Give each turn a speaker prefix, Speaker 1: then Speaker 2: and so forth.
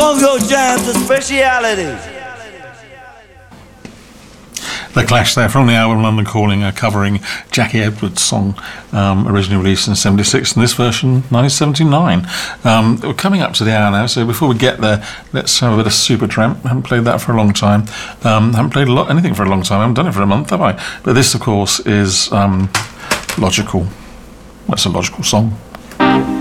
Speaker 1: Bongo jams a speciality.
Speaker 2: The Clash there from the album London Calling, covering Jackie Edwards' song, originally released in 76, and this version 1979. We're coming up to the hour now, so before we get there, let's have a bit of Supertramp. Haven't played that for a long time. Haven't played anything for a long time. I haven't done it for a month, have I? But this, of course, is Logical. That's a Logical song.